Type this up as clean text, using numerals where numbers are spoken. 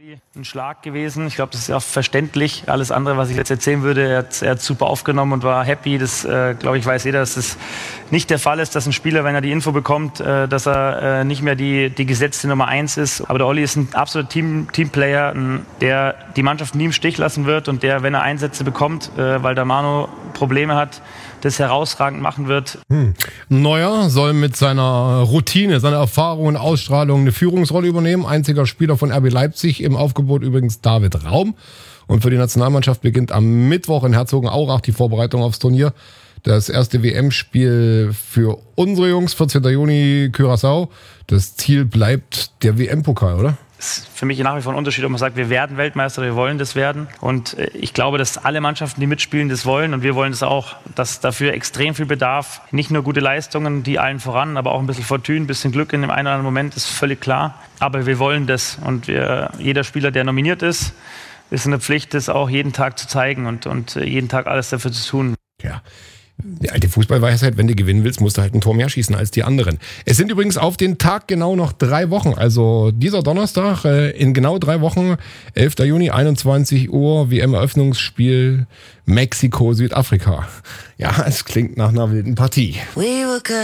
Ein Schlag gewesen. Ich glaube, das ist auch verständlich. Alles andere, was ich jetzt erzählen würde, er hat super aufgenommen und war happy. Das, glaube ich, weiß jeder, dass das nicht der Fall ist, dass ein Spieler, wenn er die Info bekommt, dass er nicht mehr die gesetzte Nummer 1 ist. Aber der Olli ist ein absoluter Teamplayer, der die Mannschaft nie im Stich lassen wird und der, wenn er Einsätze bekommt, weil der Manu Probleme hat, das herausragend machen wird. Neuer soll mit seiner Routine, seiner Erfahrung und Ausstrahlung eine Führungsrolle übernehmen. Einziger Spieler von RB Leipzig, im Aufgebot übrigens David Raum. Und für die Nationalmannschaft beginnt am Mittwoch in Herzogenaurach die Vorbereitung aufs Turnier. Das erste WM-Spiel für unsere Jungs, 14. Juni, Curaçao. Das Ziel bleibt der WM-Pokal, oder? Es ist für mich nach wie vor ein Unterschied, ob man sagt, wir werden Weltmeister, wir wollen das werden. Und ich glaube, dass alle Mannschaften, die mitspielen, das wollen und wir wollen das auch. Dass dafür extrem viel Bedarf, nicht nur gute Leistungen, die allen voran, aber auch ein bisschen Fortune, ein bisschen Glück in dem einen oder anderen Moment, ist völlig klar. Aber wir wollen das und jeder Spieler, der nominiert ist in der Pflicht, das auch jeden Tag zu zeigen und jeden Tag alles dafür zu tun. Ja. Die alte Fußballweisheit, wenn du gewinnen willst, musst du halt ein Tor mehr schießen als die anderen. Es sind übrigens auf den Tag genau noch 3 Wochen. Also dieser Donnerstag in genau 3 Wochen, 11. Juni, 21 Uhr, WM-Eröffnungsspiel Mexiko-Südafrika. Ja, es klingt nach einer wilden Partie.